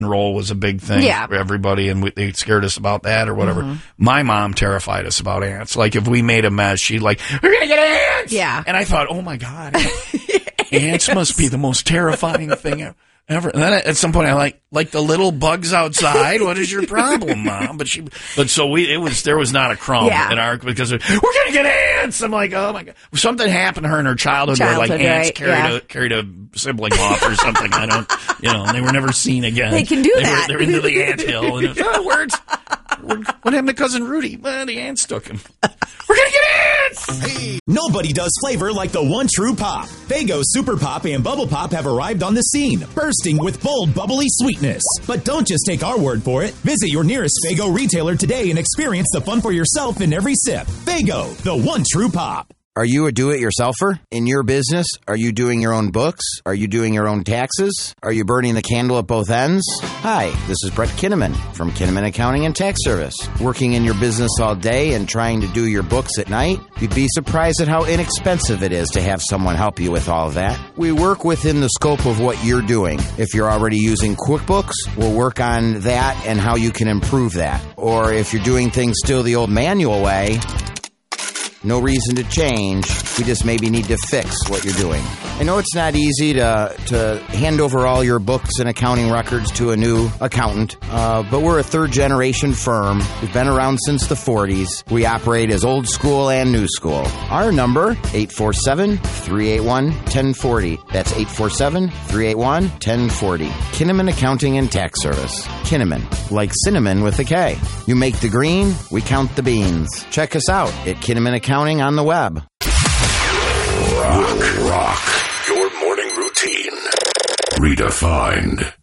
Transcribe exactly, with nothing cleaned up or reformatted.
and roll was a big thing Yeah. for everybody, and we, they scared us about that or whatever. Mm-hmm. My mom terrified us about ants. Like, if we made a mess, she'd like, we're going to get ants! Yeah. And I thought, oh, my God, ants must be the most terrifying thing ever. Ever. And then at some point, I like like the little bugs outside. What is your problem, Mom? But she, but so we, it was there was not a crumb yeah. in our because we're gonna get ants. I'm like, oh my God, something happened to her in her childhood, childhood where like ants right? carried yeah. a carried a sibling off or something. I don't, you know, and they were never seen again. They can do they that. Were, they're into the anthill, and it was, oh, words. What happened to Cousin Rudy? Well, the ants took him. We're gonna get ants. Hey. Nobody does flavor like the one true pop. Faygo Super Pop and Bubble Pop have arrived on the scene, bursting with bold, bubbly sweetness. But don't just take our word for it. Visit your nearest Faygo retailer today and experience the fun for yourself in every sip. Faygo, the one true pop. Are you a do-it-yourselfer in your business? Are you doing your own books? Are you doing your own taxes? Are you burning the candle at both ends? Hi, this is Brett Kinnaman from Kinnaman Accounting and Tax Service. Working in your business all day and trying to do your books at night? You'd be surprised at how inexpensive it is to have someone help you with all of that. We work within the scope of what you're doing. If you're already using QuickBooks, we'll work on that and how you can improve that. Or if you're doing things still the old manual way, no reason to change. We just maybe need to fix what you're doing. I know it's not easy to to hand over all your books and accounting records to a new accountant, uh, but we're a third-generation firm. We've been around since the forties. We operate as old school and new school. Our number, eight four seven, three eight one, one zero four zero. That's eight four seven, three eight one, one zero four zero. Kinnaman Accounting and Tax Service. Kinnaman, like cinnamon with a K. You make the green, we count the beans. Check us out at Kinnaman Accounting on the web. Rock, rock, your morning routine. Redefined.